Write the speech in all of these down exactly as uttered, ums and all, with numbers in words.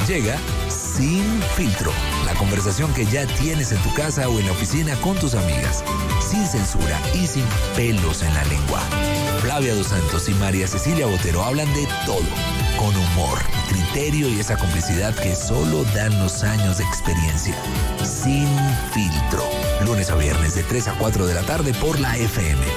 Llega Sin Filtro, la conversación que ya tienes en tu casa o en la oficina con tus amigas, sin censura y sin pelos en la lengua. Flavia Dos Santos y María Cecilia Botero hablan de todo, con humor, criterio y esa complicidad que solo dan los años de experiencia. Sin Filtro, lunes a viernes de tres a cuatro de la tarde por la F M.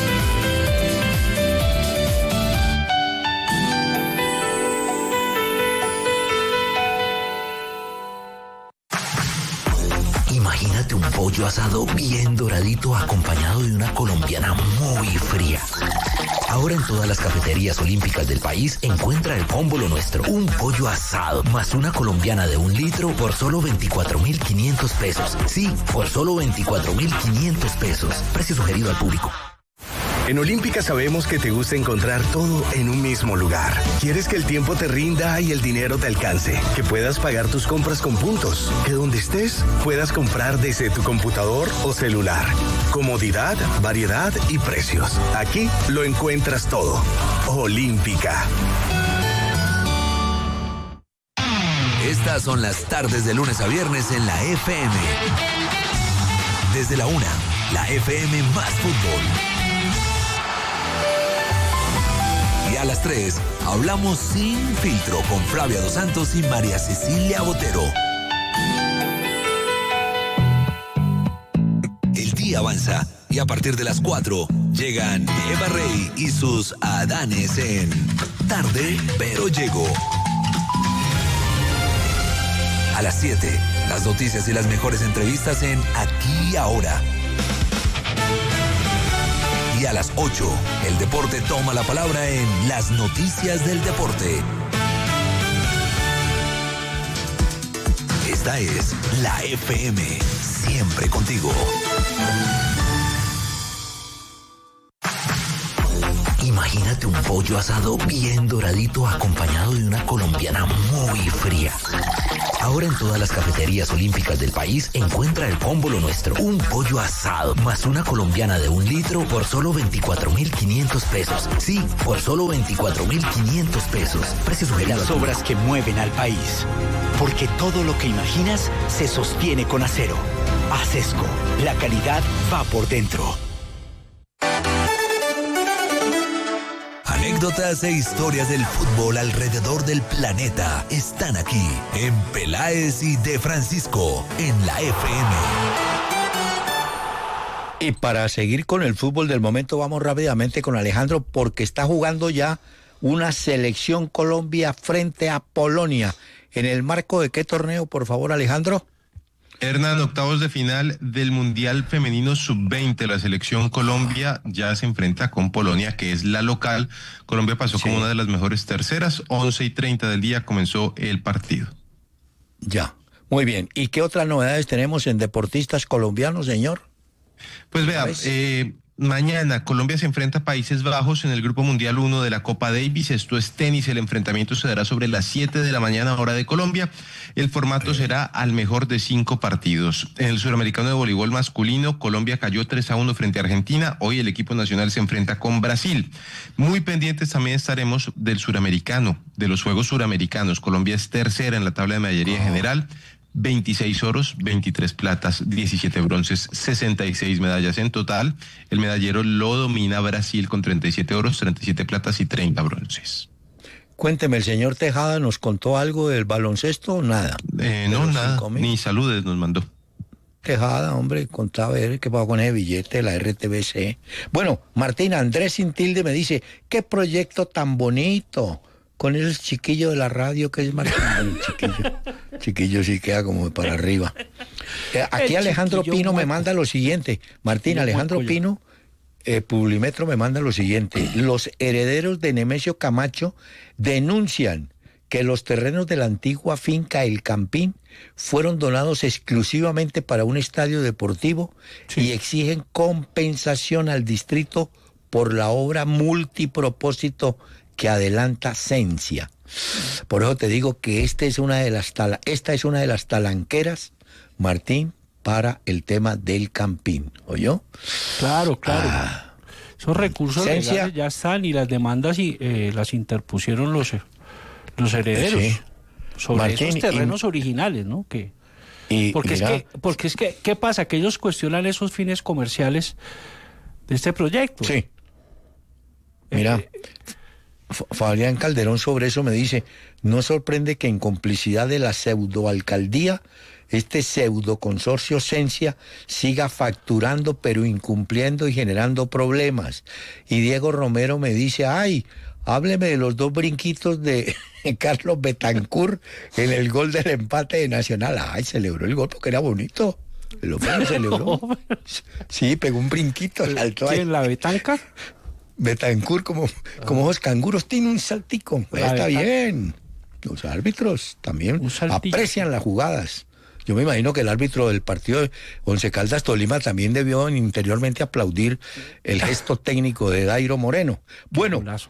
Imagínate un pollo asado bien doradito acompañado de una colombiana muy fría. Ahora en todas las cafeterías olímpicas del país encuentra el combo Lo Nuestro. Un pollo asado más una colombiana de un litro por solo veinticuatro mil quinientos pesos. Sí, por solo veinticuatro mil quinientos pesos. Precio sugerido al público. En Olímpica sabemos que te gusta encontrar todo en un mismo lugar. Quieres que el tiempo te rinda y el dinero te alcance, que puedas pagar tus compras con puntos, que donde estés puedas comprar desde tu computador o celular. Comodidad, variedad y precios. Aquí lo encuentras todo. Olímpica. Estas son las tardes de lunes a viernes en la F M. Desde la una, la F M más fútbol. Y a las tres, hablamos Sin Filtro con Flavia Dos Santos y María Cecilia Botero. El día avanza y a partir de las cuatro llegan Eva Rey y sus Adanes en Tarde pero Llego. A las siete, las noticias y las mejores entrevistas en Aquí y Ahora. Y a las ocho, el deporte toma la palabra en Las Noticias del Deporte. Esta es la F M, siempre contigo. Imagínate un pollo asado bien doradito acompañado de una colombiana muy fría. Ahora en todas las cafeterías olímpicas del país encuentra el combo Lo Nuestro. Un pollo asado más una colombiana de un litro por solo veinticuatro mil quinientos pesos. Sí, por solo veinticuatro mil quinientos pesos. Precio sugerido. Las obras que mueven al país. Porque todo lo que imaginas se sostiene con acero. Acesco, la calidad va por dentro. Anécdotas e historias del fútbol alrededor del planeta están aquí en Peláez y de Francisco en la F M. Y para seguir con el fútbol del momento vamos rápidamente con Alejandro porque está jugando ya una selección Colombia frente a Polonia. ¿En el marco de qué torneo, por favor, Alejandro? Hernán, octavos de final del Mundial Femenino sub veinte. La selección Colombia ya se enfrenta con Polonia, que es la local. Colombia pasó sí. como una de las mejores terceras. once y treinta del día comenzó el partido. Ya, muy bien. ¿Y qué otras novedades tenemos en deportistas colombianos, señor? Pues vea, eh, mañana Colombia se enfrenta a Países Bajos en el Grupo Mundial uno de la Copa Davis. Esto es tenis. El enfrentamiento se dará sobre las siete de la mañana, hora de Colombia. El formato será al mejor de cinco partidos. En el Suramericano de Voleibol Masculino, Colombia cayó tres a uno frente a Argentina. Hoy el equipo nacional se enfrenta con Brasil. Muy pendientes también estaremos del Suramericano, de los Juegos Suramericanos. Colombia es tercera en la tabla de medallería oh. general. veintiséis oros, veintitrés platas, diecisiete bronces, sesenta y seis medallas en total. El medallero lo domina Brasil con treinta y siete oros, treinta y siete platas y treinta bronces. Cuénteme, ¿el señor Tejada nos contó algo del baloncesto o nada? Eh, no, nada, ni saludes nos mandó. Tejada, hombre, contaba a ver qué pasó con ese billete de la R T B C. Bueno, Martín, Andrés Sin Tilde me dice, qué proyecto tan bonito. Con esos chiquillos de la radio que es Martín. El chiquillo, chiquillo sí queda como para arriba. Eh, aquí el Alejandro Pino muerto. Me manda lo siguiente. Martín, Alejandro Pino, eh, Publimetro me manda lo siguiente. Los herederos de Nemesio Camacho denuncian que los terrenos de la antigua finca El Campín fueron donados exclusivamente para un estadio deportivo sí. y exigen compensación al distrito por la obra multipropósito que adelanta Cencia. Por eso te digo que este es una de las tala, esta es una de las talanqueras, Martín, para el tema del Campín, ¿oyó? Claro, claro. Ah, Esos recursos Cencia, legales ya están y las demandas y eh, las interpusieron los, los herederos. Sí. sobre Martín, esos terrenos y, originales, ¿no? Que, y, porque, mira, es que, porque es que, ¿qué pasa? Que ellos cuestionan esos fines comerciales de este proyecto. Sí. Mira, Eh, Fabián Calderón sobre eso me dice, no sorprende que en complicidad de la pseudoalcaldía, este pseudo consorcio Cencia siga facturando pero incumpliendo y generando problemas. Y Diego Romero me dice, ay, hábleme de los dos brinquitos de Carlos Betancur en el gol del empate de Nacional. Ay, celebró el gol porque era bonito. El hombre celebró. Sí, pegó un brinquito, saltó ahí. ¿Quién, la Betanca? Betancur, como, como esos canguros, tiene un saltico. La Está Betanca. bien. Los árbitros también Un saltillo. aprecian las jugadas. Yo me imagino que el árbitro del partido de Once Caldas Tolima también debió interiormente aplaudir el gesto técnico de Dairo Moreno. Bueno, Golazo.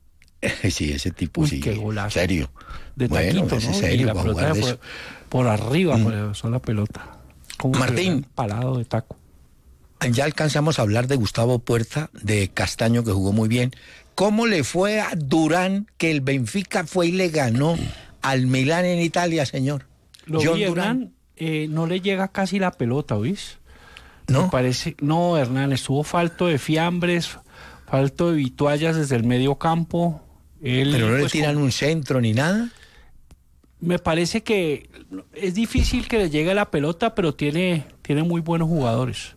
sí, ese tipo Uy, sí, qué golazo. serio. De bueno, taquito, ese ¿no? serio, Y la para pelota jugar de por, eso. por arriba, Mm. por eso la pelota. Como Martín. Palado de taco. Ya alcanzamos a hablar de Gustavo Puerta, de Castaño, que jugó muy bien. ¿Cómo le fue a Durán, que el Benfica fue y le ganó al Milán en Italia, señor? Lo John vi, Durán. Hernán, eh, no le llega casi la pelota, ¿oís? ¿No? Me parece, no, Hernán, estuvo falto de fiambres, falto de vituallas desde el medio campo. Él, Pero no le pues, tiran con- un centro ni nada. Me parece que es difícil que le llegue la pelota, pero tiene, tiene muy buenos jugadores.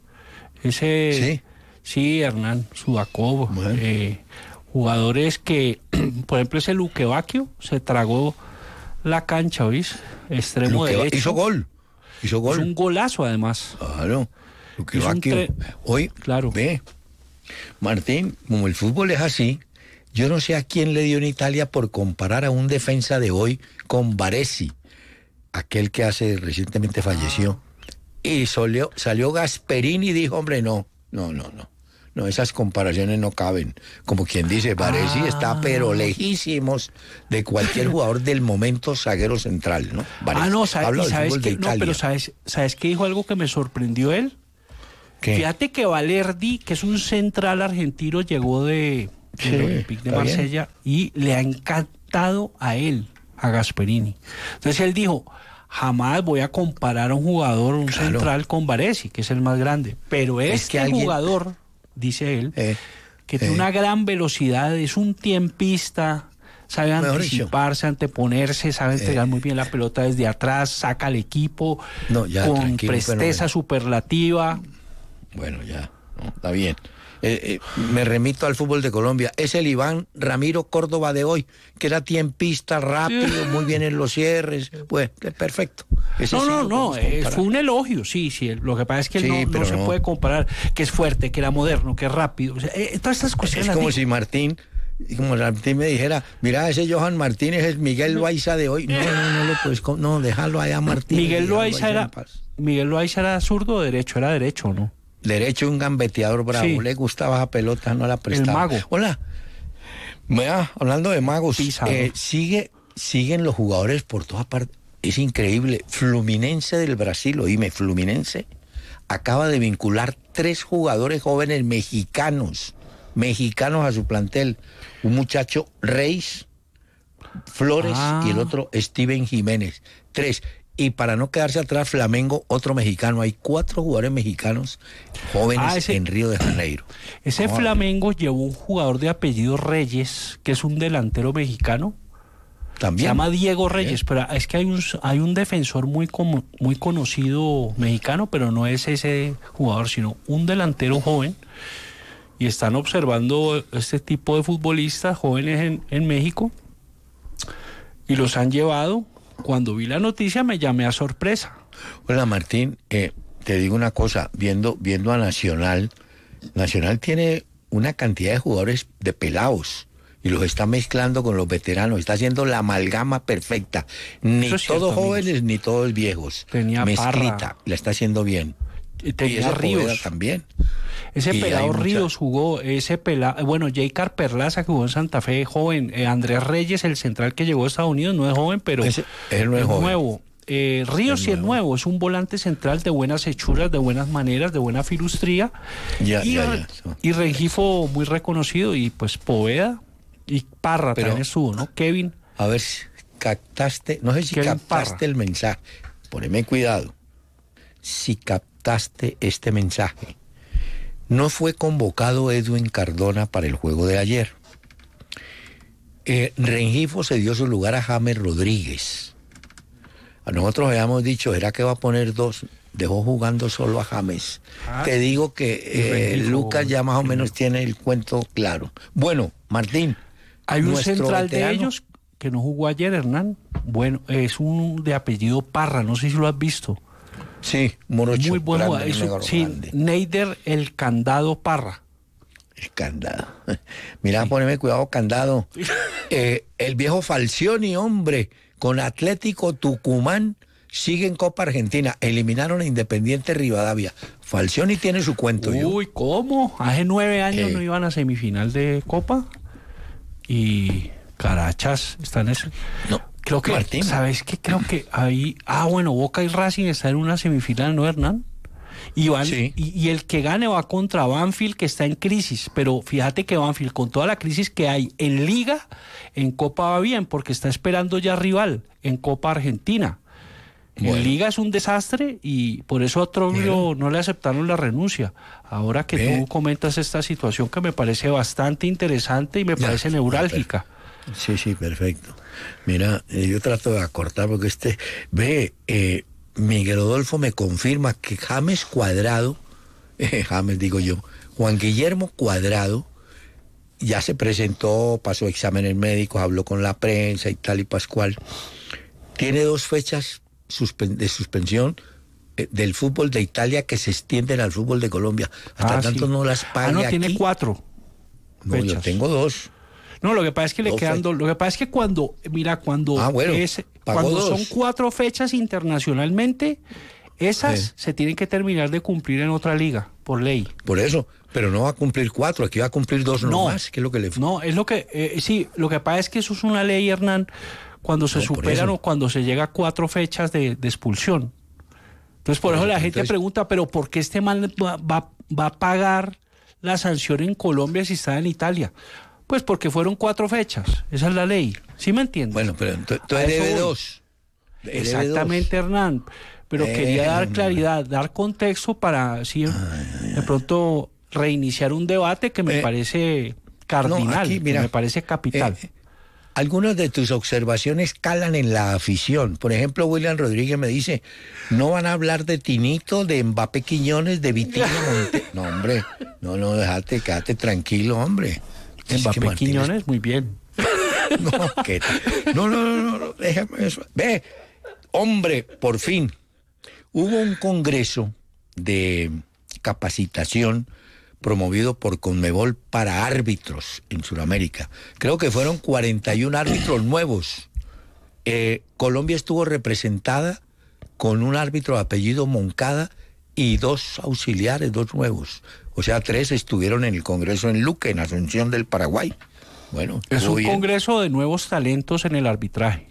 Ese, Sí. sí, Hernán, Sudakov, Bueno. eh, jugadores que, por ejemplo, ese Luquevaquio se tragó la cancha, ¿oís? Extremo Lo que va- derecho. hizo gol. Hizo Es gol. un golazo, además. Claro. Lo que Hizo va un aquí. tre- Hoy, Claro. ve, Martín, como el fútbol es así, yo no sé a quién le dio en Italia por comparar a un defensa de hoy con Baresi, aquel que hace recientemente falleció. Y salió, salió Gasperini y dijo, hombre, no, no, no, no. No, esas comparaciones no caben. Como quien dice, Baresi Ah. está pero lejísimos de cualquier jugador del momento zaguero central, ¿no? Baresi. Ah, no, sa- Hablo y del sabes fútbol de que no, Italia. pero sabes, sabes que dijo algo que me sorprendió él. ¿Qué? Fíjate que Valerdi, que es un central argentino, llegó de, del Sí, Olympique de está bien. Marsella y le ha encantado a él, a Gasperini. Entonces él dijo, jamás voy a comparar a un jugador, un Claro. central con Baresi, que es el más grande. Pero Es este que alguien- jugador, dice él, Eh, que tiene eh. una gran velocidad, es un tiempista, sabe Mejor dicho. anticiparse, anteponerse, sabe entregar Eh. muy bien la pelota desde atrás, saca al equipo No, ya, con tranquilo, presteza fenómeno. superlativa. Bueno, ya, no, está bien. Eh, eh, me remito al fútbol de Colombia. Es el Iván Ramiro Córdoba de hoy, que era tiempista, rápido, muy bien en los cierres. Pues, eh, perfecto. Ese No, sí no, lo no, podemos eh, comparar. fue un elogio, sí, sí. Lo que pasa es que él Sí, no, no pero se no. puede comparar, que es fuerte, que era moderno, que es rápido. O sea, eh, todas estas cuestiones Es las como digo. si Martín, como Martín me dijera, mira, ese Johan Martínez es Miguel Loaiza de hoy. No, no, no lo puedes, co- no, déjalo allá, Martín. Miguel déjalo Loaiza allá era, en paz. Miguel Loaiza era zurdo o derecho, era derecho, ¿no? Derecho, un gambeteador bravo. Sí. Le gustaba esa pelota, no la prestaba. mago. Hola. Mira, hablando de magos, Pizarro. eh, sigue, siguen los jugadores por todas partes. Es increíble. Fluminense del Brasil, oíme, Fluminense acaba de vincular tres jugadores jóvenes mexicanos, mexicanos a su plantel. Un muchacho Reis, Flores Ah. y el otro Steven Jiménez. Tres. Y para no quedarse atrás, Flamengo, otro mexicano. Hay cuatro jugadores mexicanos jóvenes Ah, ese- en Río de Janeiro. Ese No, Flamengo llevó un jugador de apellido Reyes, que es un delantero mexicano. También. Se llama Diego Reyes, pero es que hay un, hay un defensor muy, como, muy conocido mexicano, pero no es ese jugador, sino un delantero joven. Y están observando este tipo de futbolistas jóvenes en, en México y los han llevado. Cuando vi la noticia me llamé a sorpresa. Hola Martín, eh, te digo una cosa, viendo, viendo a Nacional, Nacional tiene una cantidad de jugadores de pelados y los está mezclando con los veteranos, está haciendo la amalgama perfecta. Ni Eso es cierto, todos amigos. jóvenes ni todos viejos. Tenía Mezclita, Parra. la está haciendo bien. Y Y tenía ese Poveda Ríos. también. Ese Y pelado hay mucha- Ríos jugó, ese pelado, bueno, Jaycar Perlaza que jugó en Santa Fe, joven. eh, Andrés Reyes, el central que llegó a Estados Unidos, no es joven, pero Ese- él no es joven. nuevo. Eh, Ríos Es sí es nuevo. nuevo, es un volante central de buenas hechuras, de buenas maneras, de buena filustría. Ya, y, ya, Re- ya, eso. y Rengifo muy reconocido, y pues Poveda y Parra Pero- también estuvo, ¿no? Kevin. A ver, si- captaste, no sé si Kevin captaste Parra. el mensaje, poneme cuidado, si captaste este mensaje. No fue convocado Edwin Cardona para el juego de ayer. Eh, Rengifo se dio su lugar a James Rodríguez. A nosotros habíamos dicho, ¿era que va a poner dos? Dejó jugando solo a James. Ah, Te digo que eh, Rengifo, Lucas ya más o menos tiene el cuento claro. Bueno, Martín. Hay un nuestro central veterano- de ellos que no jugó ayer, Hernán. Bueno, es un de apellido Parra, no sé si lo has visto. Sí, Morocho. Muy buen grande, jugador. Es un- negro sí, grande. Neider el Candado Parra. El candado. Mira, poneme cuidado, candado. Eh, el viejo Falcioni, hombre, con Atlético Tucumán, sigue en Copa Argentina. Eliminaron a Independiente Rivadavia. Falcioni tiene su cuento. yo. Uy, ¿cómo? Hace nueve años Eh. no iban a semifinal de Copa. Y Carachas están en ese. No, Creo que, Martín. ¿sabes qué? Creo que ahí. Ah, bueno, Boca y Racing están en una semifinal, ¿no, Hernán? Y, van, Sí. y, y el que gane va contra Banfield, que está en crisis. Pero fíjate que Banfield, con toda la crisis que hay en Liga, en Copa va bien, porque está esperando ya rival en Copa Argentina. Bueno. En Liga es un desastre y por eso a Troglio no le aceptaron la renuncia. Ahora que Ve. tú comentas esta situación que me parece bastante interesante y me Ya, parece neurálgica. Sí, sí, perfecto. Mira, eh, yo trato de acortar porque este... Ve, eh, Miguel Rodolfo me confirma que James Cuadrado, eh, James digo yo, Juan Guillermo Cuadrado, ya se presentó, pasó exámenes médicos, habló con la prensa y tal y pascual. Tiene dos fechas suspen- de suspensión eh, del fútbol de Italia que se extienden al fútbol de Colombia. Hasta Ah, tanto sí. no las pague Ah, no, aquí. tiene cuatro. No, yo fechas. tengo dos. No, lo que pasa es que le Dos quedan fechas. dos. Lo que pasa es que cuando, mira, cuando, Ah, bueno, es, pagó cuando dos. son cuatro fechas internacionalmente, esas Sí. se tienen que terminar de cumplir en otra liga, por ley. Por eso, pero no va a cumplir cuatro, aquí va a cumplir dos No. nomás, que es lo que le... No, es lo que, eh, sí, lo que pasa es que eso es una ley, Hernán, cuando se No, por superan eso. o cuando se llega a cuatro fechas de, de expulsión. Entonces, por, Por eso eso, la gente entonces- pregunta, pero ¿por qué este man va, va, va a pagar la sanción en Colombia si está en Italia? Pues porque fueron cuatro fechas, esa es la ley, ¿sí me entiendes? Bueno, pero entonces A eso debe voy. dos. Debe Exactamente, dos. Hernán. Pero Eh, quería dar hombre. claridad, dar contexto para así de pronto reiniciar un debate que me Eh, parece cardinal, aquí, mira, que me parece capital. Eh, algunas de tus observaciones calan en la afición. Por ejemplo, William Rodríguez me dice, no van a hablar de Tinito, de Mbappé Quiñones, de Vitinho Monte. No, hombre, no, no, déjate, quédate tranquilo, hombre. Es que Mbappé Martínez- Quiñones, muy bien. No, ¿qué tal? no, no, no, no, no, déjame eso. Ve, hombre, por fin, hubo un congreso de capacitación promovido por Conmebol para árbitros en Sudamérica. Creo que fueron cuarenta y un árbitros nuevos. Eh, Colombia estuvo representada con un árbitro de apellido Moncada y dos auxiliares, dos nuevos. O sea, tres estuvieron en el congreso en Luque, en Asunción del Paraguay. Bueno, Es estuvo un bien. congreso de nuevos talentos en el arbitraje.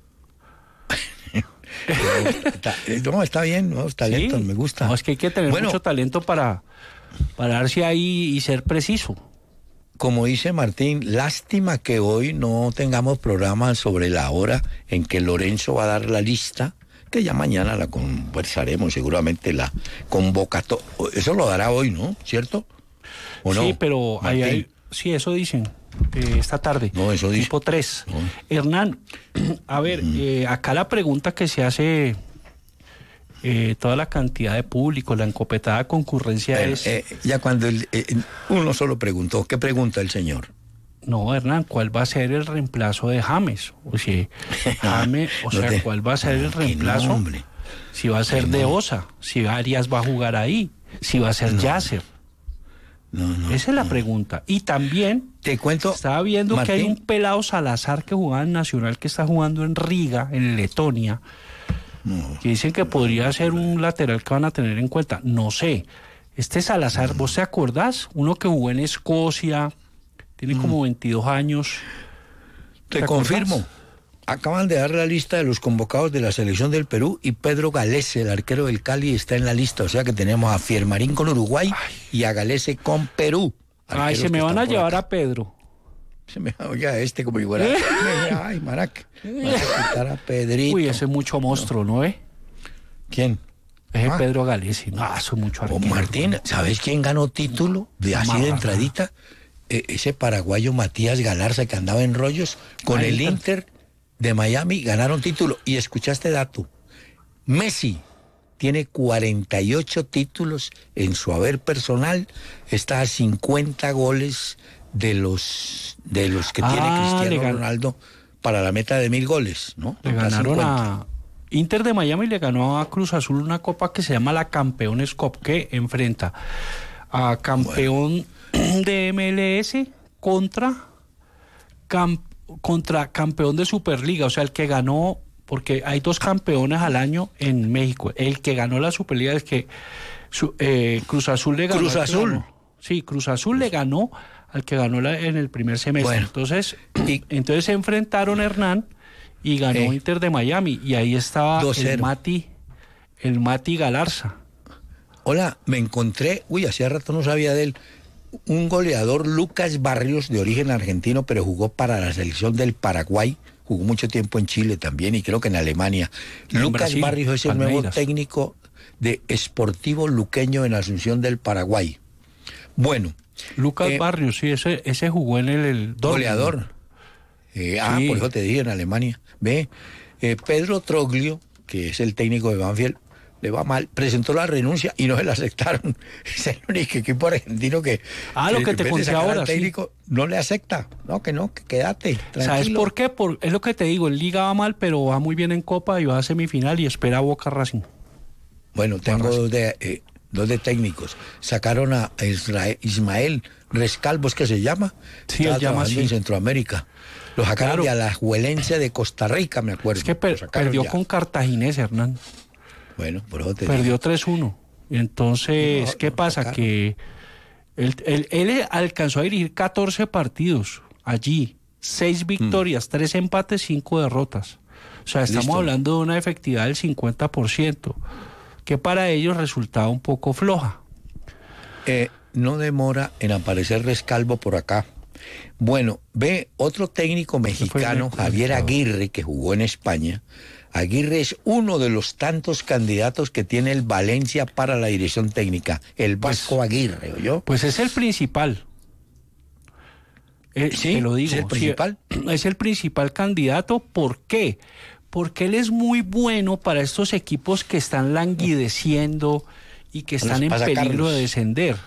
Está, no, está bien, nuevos talentos, Sí. me gusta. No, es que hay que tener Bueno, mucho talento para pararse ahí y ser preciso. como dice Martín, lástima que hoy no tengamos programa sobre la hora en que Lorenzo va a dar la lista, que ya mañana la conversaremos, seguramente la convocatoria. Eso lo dará hoy, ¿no? ¿Cierto? ¿O no? Sí, pero ahí Martín? hay, sí, eso dicen eh, esta tarde. No, eso dice. Tipo tres. No. Hernán, a ver, eh, acá la pregunta que se hace eh, toda la cantidad de público, la encopetada concurrencia Bueno, es... eh, ya cuando el, eh, uno solo preguntó, ¿qué pregunta el señor? No, Hernán, ¿cuál va a ser el reemplazo de James? O sea, James, o No sea, te- ¿cuál va a ser el Que no, reemplazo? hombre. Si va a ser de Osa, si Arias va a jugar ahí, si va a ser Yasser. No, no. Esa es la pregunta. Y también Te cuento. estaba viendo que hay Martín, un pelado Salazar que jugaba en Nacional, que está jugando en Riga, en Letonia, que dicen que podría ser un lateral que van a tener en cuenta. No sé. Este Salazar, ¿vos te acordás? Uno que jugó en Escocia, tiene como veintidós años. Te ¿Te confirmo. acordás? Acaban de dar la lista de los convocados de la selección del Perú y Pedro Galese, el arquero del Cali, está en la lista. O sea que tenemos a Fiermarín con Uruguay y a Galese con Perú. Ay, Arqueros se me que van están a por llevar acá. a Pedro. Se me oiga este como igual. Ay, Marac. Quitar a Pedrito. Uy, ese es mucho monstruo, ¿no eh? ¿Quién? Ese Ah. Pedro Galesi. No, eso es mucho O arquero. Martín, ¿sabes quién ganó título? De así de Marra. entradita. Eh, ese paraguayo Matías Galarza que andaba en rollos con Ah, el Inter. Inter de Miami, ganaron título. Y escuchaste dato. Messi tiene cuarenta y ocho títulos en su haber personal, está a cincuenta goles de los de los que Ah, tiene le Cristiano gan- Ronaldo para la meta de mil goles, ¿no? Le Está ganaron cincuenta. a Inter de Miami, le ganó a Cruz Azul una copa que se llama la Campeones Cup, que enfrenta a campeón de M L S contra cam- contra campeón de Superliga, o sea, el que ganó, porque hay dos campeones al año en México. El que ganó la Superliga es que su- eh, Cruz Azul le ganó. Cruz al que Azul. ganó. Sí, Cruz Azul le ganó al que ganó la- en el primer semestre. Bueno. Entonces, Y- entonces se enfrentaron Hernán y ganó Eh. Inter de Miami. Y ahí estaba dos cero. el Mati, el Mati Galarza. Hola, me encontré, uy, hacía rato no sabía de él, un goleador Lucas Barrios, de origen argentino, pero jugó para la selección del Paraguay, jugó mucho tiempo en Chile también y creo que en Alemania. En Lucas Brasil, Barrios es el nuevo Palmeiras. técnico de Sportivo Luqueño en Asunción del Paraguay. Bueno, Lucas Eh, Barrios, sí, ese, ese jugó en el, el Dortmund. goleador. Eh, ah, Sí. por eso te dije en Alemania. Ve, eh, Pedro Troglio, que es el técnico de Banfield, le va mal, presentó la renuncia y no se la aceptaron. Es el único equipo argentino que, Ah, lo que en te vez de conté sacar al ahora, sí. técnico, no le acepta. No, que no, que quédate, tranquilo. ¿Sabes por qué? Por, es lo que te digo, el Liga va mal, pero va muy bien en Copa y va a semifinal y espera a Boca Racing. Bueno, tengo dos de, eh, dos de técnicos. Sacaron a Israel- Ismael Rescalvos, que se llama. Sí, Estaba él llama trabajando así. en Centroamérica. Lo sacaron Claro. de Alajuelense de Costa Rica, me acuerdo. Es que Lo per- sacaron perdió ya. con Cartaginés, Hernán. Bueno, por eso te digo. Perdió tres uno. Y entonces, No, ¿qué no, pasa? sacaron. Que él, él- él alcanzó a dirigir catorce partidos allí. Seis victorias, tres empates, cinco derrotas. O sea, estamos Listo. hablando de una efectividad del cincuenta por ciento, que para ellos resultaba un poco floja. Eh, no demora en aparecer Rescalvo por acá. Bueno, ve otro técnico mexicano, fue el- Javier el- Aguirre, que jugó en España. Aguirre es uno de los tantos candidatos que tiene el Valencia para la dirección técnica, el Vasco Aguirre, ¿oyó? Pues es el principal. Eh, Sí, te lo digo. ¿es el sí, principal? es el principal candidato. ¿Por qué? Porque él es muy bueno para estos equipos que están languideciendo y que están en pasa, peligro Carlos? de descender.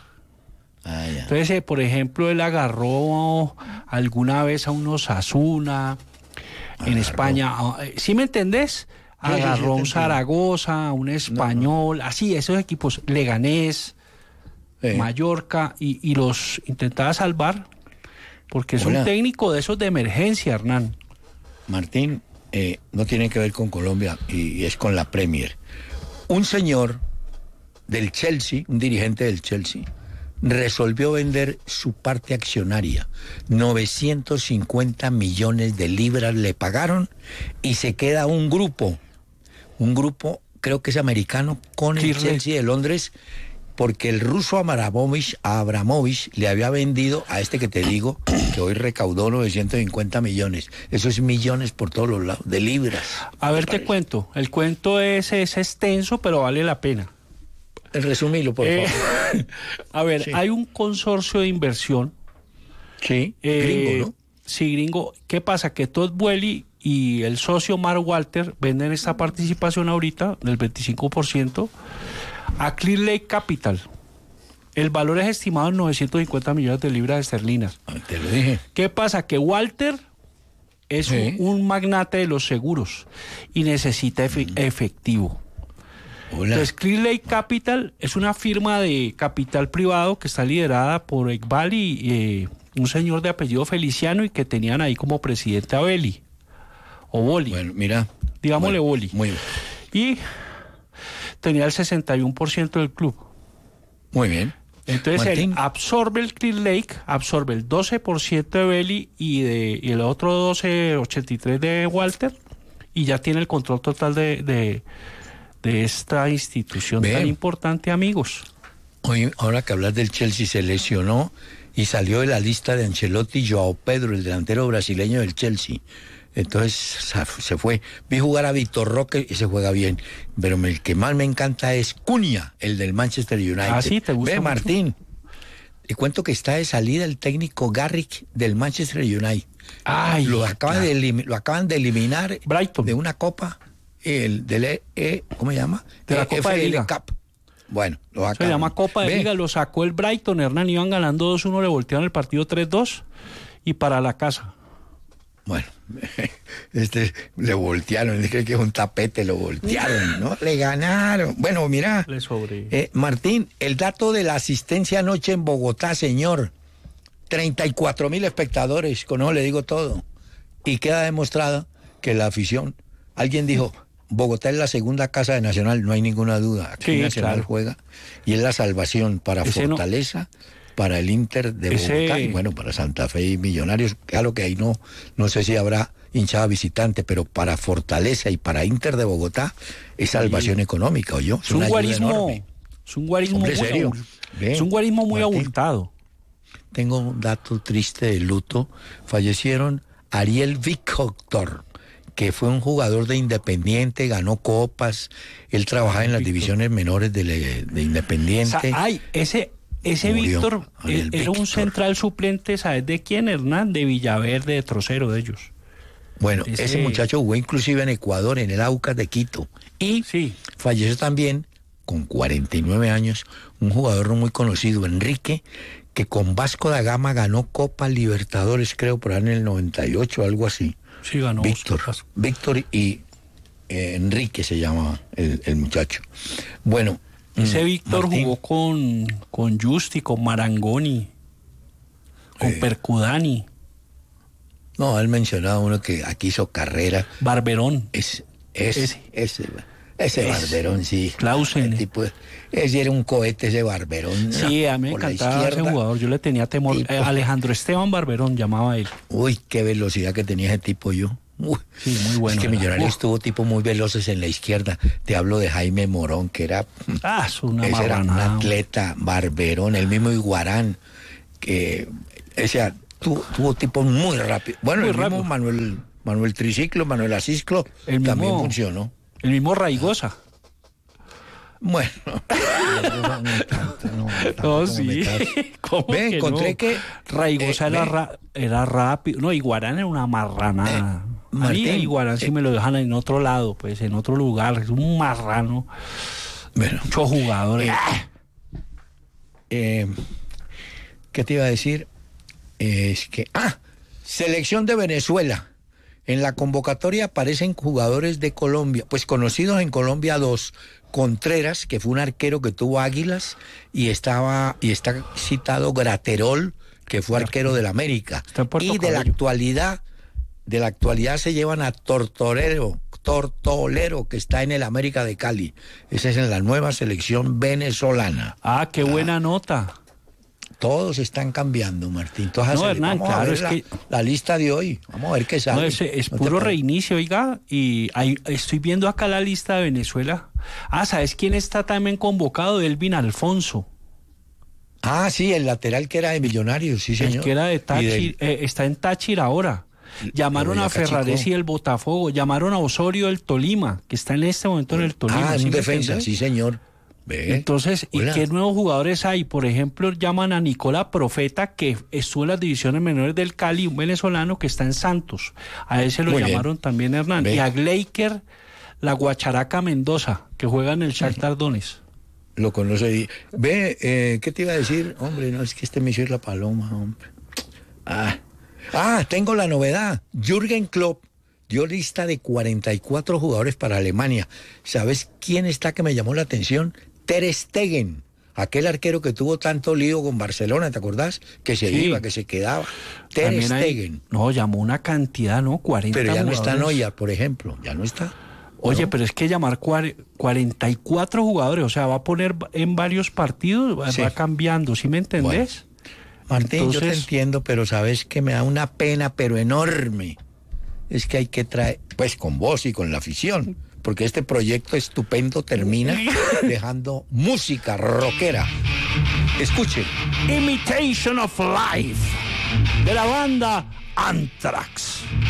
Ah, ya. Entonces, eh, por ejemplo, él agarró alguna vez a unos Asuna en Agarró. España. ah, eh, ¿Sí me entendés? Sí, sí, sí, Agarró a te un entiendo. Zaragoza, a un Español, así, esos equipos, Leganés, Eh, Mallorca, y, y los intentaba salvar, porque es Hola. un técnico de esos de emergencia, Hernán. Martín, eh, no tiene que ver con Colombia y, y es con la Premier. Un señor del Chelsea, un dirigente del Chelsea, resolvió vender su parte accionaria. novecientos cincuenta millones de libras le pagaron y se queda un grupo, un grupo, creo que es americano, con el Kirle. Chelsea de Londres, porque el ruso Abramovich, Abramovich le había vendido a este que te digo, que hoy recaudó novecientos cincuenta millones. Eso es millones por todos los lados, de libras. A ver, ¿Te te parece? cuento. El cuento es, es extenso, pero vale la pena. Resumilo, por Eh, favor. a ver, Sí. hay un consorcio de inversión. Sí, eh, gringo, ¿no? Sí, gringo. ¿Qué pasa? Que Todd Boehly y el socio Mark Walter venden esta participación ahorita del veinticinco por ciento a Clear Lake Capital. El valor es estimado en novecientos cincuenta millones de libras esterlinas. Ah, te lo dije. ¿Qué pasa? Que Walter es Sí. un, un magnate de los seguros y necesita efe- efectivo. Hola. Entonces, Clear Lake Capital es una firma de capital privado que está liderada por Iqbal y eh, un señor de apellido Feliciano y que tenían ahí como presidente a Beli, o Boli, Bueno, mira. digámosle Bueno, Boli. Muy bien. Y tenía el sesenta y uno por ciento del club. Muy bien. Entonces Martín. él absorbe el Clear Lake, absorbe el doce por ciento de Beli y, de, y el otro doce, ochenta y tres de Walter, y ya tiene el control total de, de, de esta institución Bien. tan importante, amigos. Hoy, ahora que hablas del Chelsea, se lesionó y salió de la lista de Ancelotti Joao Pedro, el delantero brasileño del Chelsea. Entonces se fue. Vi jugar a Vitor Roque y se juega bien. Pero el que más me encanta es Cunha, el del Manchester United. Ah, sí, ¿te gusta Ve, mucho? Martín, te cuento que está de salida el técnico Garrick del Manchester United. Ay, lo, acaba claro. de elim- lo acaban de eliminar Brighton. de una copa, el del E, e- ¿cómo se llama? De la Eh, Copa de F L Liga. Cup. Bueno, lo Se acaban. llama Copa de Ve, Liga, lo sacó el Brighton, Hernán, iban ganando dos uno, le voltearon el partido tres dos y para la casa. Bueno, este le voltearon, dije que es un tapete, lo voltearon, ¿no? Le ganaron. Bueno, mira, Le sobre. eh, Martín, el dato de la asistencia anoche en Bogotá, señor, treinta y cuatro mil espectadores, con eso le digo todo. Y queda demostrado que la afición, alguien dijo, Bogotá es la segunda casa de Nacional, no hay ninguna duda. Aquí Sí, Nacional claro. juega y es la salvación para Ese no- Fortaleza, para el Inter de Ese- Bogotá y bueno, para Santa Fe y Millonarios. Claro que ahí no, no sé si habrá hinchada visitante, pero para Fortaleza y para Inter de Bogotá es salvación económica, ¿oyó? Es un una ayuda guarismo, enorme. es un guarismo Hombre, muy serio. abul- Ve, es un guarismo muy Martín. abultado. Tengo un dato triste de luto. Fallecieron Ariel Victor, que fue un jugador de Independiente, ganó copas. Él trabajaba en las divisiones menores de, le- de O Independiente. sea, ay, ese ese Murió, Víctor Ariel eh, era un Víctor. central suplente, ¿sabes de quién, Hernán? De Villaverde, de Trocero de ellos. Bueno, ese- ese muchacho jugó inclusive en Ecuador, en el Aucas de Quito. Y Sí. falleció también, con cuarenta y nueve años, un jugador no muy conocido, Enrique, que con Vasco da Gama ganó Copa Libertadores, creo, por ahí en el noventa y ocho, algo así. Sí, ganó. Víctor, Víctor y eh, Enrique se llama el, el muchacho. Bueno, Ese mm, Víctor Martín, jugó con, con Justi, con Marangoni, con Eh. Percudani, No, él mencionaba uno que aquí hizo carrera. Barberón. Es, es, Ese. ese, ese Es. Barberón, sí. Clausen. El tipo, ese era un cohete, ese Barberón. Sí, a mí me Por la encantaba ese izquierda. jugador. Yo le tenía temor. Tipo. Eh, Alejandro Esteban Barberón llamaba él. Uy, qué velocidad que tenía ese tipo yo. Uy, Sí, muy bueno Es que era. Millonarios Uf. tuvo tipos muy veloces en la izquierda. Te hablo de Jaime Morón, que era... Ah, es una ese era un marranada. atleta, Barberón, el mismo Iguarán, que ese, tuvo, tuvo tipos muy rápidos. Bueno, Muy el mismo rápido. Manuel, Manuel Triciclo, Manuel Asisclo, El también mismo- funcionó. El mismo Raigosa. Bueno. no, No, tampoco sí. me metas. ¿Cómo Ve, que encontré no? que... Raigosa eh, era, ve. ra- era rápido. No, Iguarán era una marranada. Eh, A mí Martín, Iguarán sí eh. me lo dejan en otro lado, pues, en otro lugar. Es un marrano. Bueno, Muchos jugadores. eh, ¿qué te iba a decir? Eh, es que... Ah, selección de Venezuela. En la convocatoria aparecen jugadores de Colombia, pues conocidos en Colombia dos. Contreras, que fue un arquero que tuvo Águilas, y estaba y está citado Graterol, que fue arquero del América. Está en Puerto Y de la Cabello. actualidad, de la actualidad se llevan a Tortorero, Tortolero, que está en el América de Cali. Esa es en la nueva selección venezolana. Ah, qué buena nota. Todos están cambiando, Martín. Todas No, las- Hernán, vamos a claro, ver es la, que- la lista de hoy. Vamos a ver qué sale. No, es, es ¿No te puro parece? reinicio, oiga, y hay- estoy viendo acá la lista de Venezuela. Ah, ¿sabes quién está también convocado? Elvin Alfonso, Ah, sí, el lateral que era de Millonarios, sí, señor. el que era de Y Táchira, del- eh, está en Táchira ahora. Llamaron Pero a ya Ferraresi cachicó. del Botafogo, llamaron a Osorio del Tolima, que está en este momento en el Tolima. Ah, ¿sí un me defensa, entendés? sí, señor. Ve. Entonces, ¿y Hola. qué nuevos jugadores hay? Por ejemplo, llaman a Nicola Profeta, que estuvo en las divisiones menores del Cali, un venezolano que está en Santos. A ese lo Muy bien. llamaron también Hernán. Ve. Y a Gleiker, la Guacharaca Mendoza, que juega en el Shakhtar Donetsk. Lo conoce. y- Ve, eh, ¿qué te iba a decir? Hombre, no, es que este me hizo ir la paloma, hombre. Ah, ah, tengo la novedad. Jürgen Klopp dio lista de cuarenta y cuatro jugadores para Alemania. ¿Sabes quién está que me llamó la atención? Ter Stegen, aquel arquero que tuvo tanto lío con Barcelona, ¿te acordás? Que se Sí. iba, que se quedaba. Ter También hay- Stegen. no, llamó una cantidad, ¿no? cuarenta Pero ya no está jugadores. Neuer, por ejemplo. Ya no está. Oye, ¿no? pero es que llamar cuare- cuarenta y cuatro jugadores, o sea, va a poner en varios partidos, va, Sí. va cambiando, ¿sí me entendés? Martín, yo te Entonces- entiendo, pero sabes que me da una pena, pero enorme. Es que hay que traer, pues con vos y con la afición, porque este proyecto estupendo termina dejando música rockera. Escuche. Imitation of Life, de la banda Anthrax.